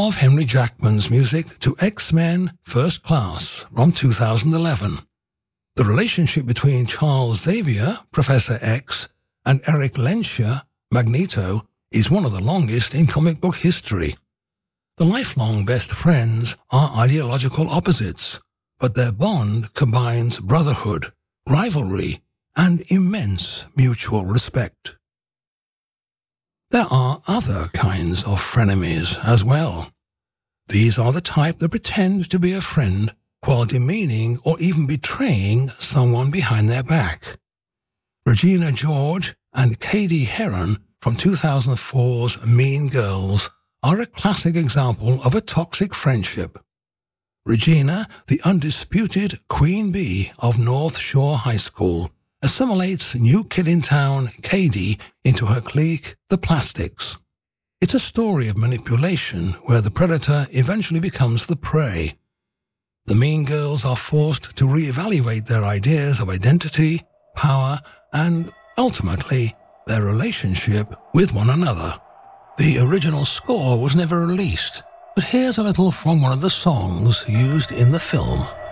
of Henry Jackman's music to X-Men First Class from 2011. The relationship between Charles Xavier, Professor X, and Eric Lenscher, Magneto, is one of the longest in comic book history. The lifelong best friends are ideological opposites, but their bond combines brotherhood, rivalry, and immense mutual respect. There are other kinds of frenemies as well. These are the type that pretend to be a friend while demeaning or even betraying someone behind their back. Regina George and Cady Heron from 2004's Mean Girls are a classic example of a toxic friendship. Regina, the undisputed queen bee of North Shore High School, assimilates new kid in town Cady into her clique, the Plastics. It's a story of manipulation where the predator eventually becomes the prey. The Mean Girls are forced to reevaluate their ideas of identity, power, and, ultimately, their relationship with one another. The original score was never released, but here's a little from one of the songs used in the film.